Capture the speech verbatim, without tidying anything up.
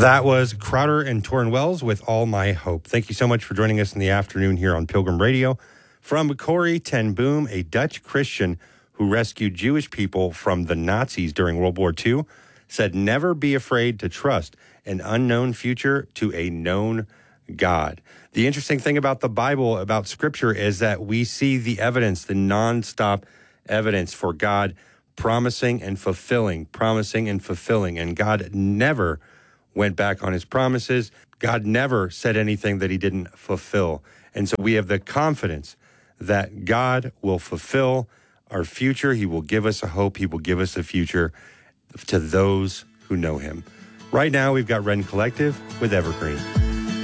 That was Crowder and Torrin Wells with All My Hope. Thank you so much for joining us in the afternoon here on Pilgrim Radio. From Corrie ten Boom, a Dutch Christian who rescued Jewish people from the Nazis during World War Two, said, never be afraid to trust an unknown future to a known God. The interesting thing about the Bible, about Scripture, is that we see the evidence, the nonstop evidence for God promising and fulfilling, promising and fulfilling. And God never went back on his promises. God never said anything that he didn't fulfill. And so we have the confidence that God will fulfill our future. He will give us a hope. He will give us a future to those who know him. Right now, we've got Rend Collective with Evergreen.